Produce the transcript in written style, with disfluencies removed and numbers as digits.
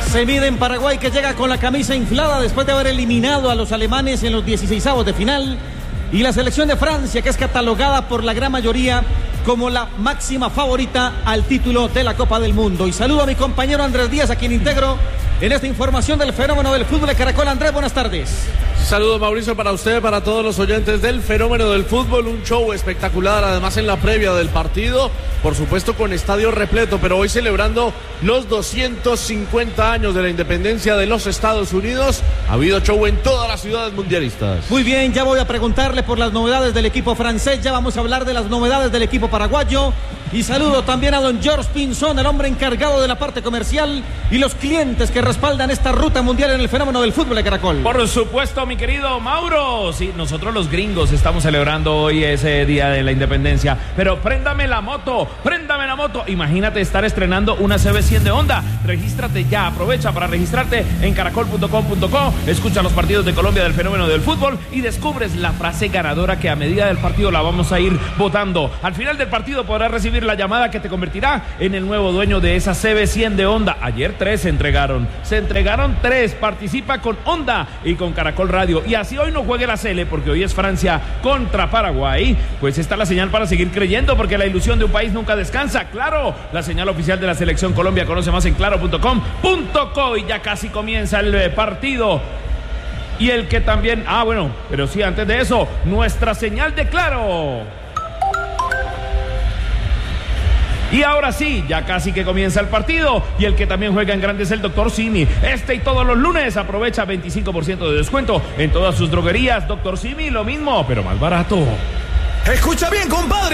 Se mide en Paraguay, que llega con la camisa inflada después de haber eliminado a los alemanes en los 16avos de final. Y la selección de Francia, que es catalogada por la gran mayoría como la máxima favorita al título de la Copa del Mundo. Y saludo a mi compañero Andrés Díaz, a quien integro en esta información del fenómeno del fútbol de Caracol. Andrés, buenas tardes. Saludos, Mauricio, para usted, para todos los oyentes del fenómeno del fútbol. Un show espectacular, además en la previa del partido, por supuesto con estadio repleto, pero hoy celebrando los 250 años de la independencia de los Estados Unidos. Ha habido show en todas las ciudades mundialistas. Muy bien, ya voy a preguntarle por las novedades del equipo francés, ya vamos a hablar de las novedades del equipo paraguayo. Y saludo también a don George Pinzón, el hombre encargado de la parte comercial y los clientes que respaldan esta ruta mundial en el fenómeno del fútbol de Caracol. Por supuesto, mi querido Mauro. Sí, nosotros los gringos estamos celebrando hoy ese día de la independencia. Pero préndame la moto, préndame la moto. Imagínate estar estrenando una CB100 de Honda. Regístrate ya, aprovecha para registrarte en caracol.com.co. Escucha los partidos de Colombia del fenómeno del fútbol y descubres la frase ganadora que a medida del partido la vamos a ir votando. Al final del partido podrás recibir la llamada que te convertirá en el nuevo dueño de esa CB100 de Honda. Ayer 3 se entregaron 3. Participa con Honda y con Caracol Radio. Y así hoy no juegue la Sele, porque hoy es Francia contra Paraguay, pues está la señal para seguir creyendo, porque la ilusión de un país nunca descansa. Claro, la señal oficial de la selección Colombia. Conoce más en claro.com.co. Y ya casi comienza el partido. Y el que también, pero sí, antes de eso, nuestra señal de Claro. Y ahora sí, ya casi que comienza el partido. Y el que también juega en grande es el Dr. Simi. Y todos los lunes aprovecha 25% de descuento en todas sus droguerías. Dr. Simi, lo mismo, pero más barato. Escucha bien, compadre.